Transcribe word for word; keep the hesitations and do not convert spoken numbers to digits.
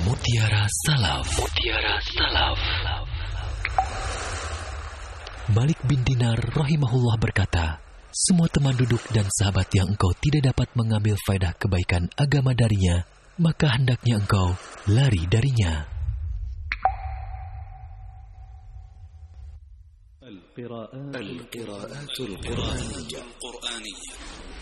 Mutiara Salaf. Mutiara Salaf. Malik bin Dinar rahimahullah berkata, semua teman duduk dan sahabat yang engkau tidak dapat mengambil faedah kebaikan agama darinya, maka hendaknya engkau lari darinya. Al-Qira'atul Qur'aniyah.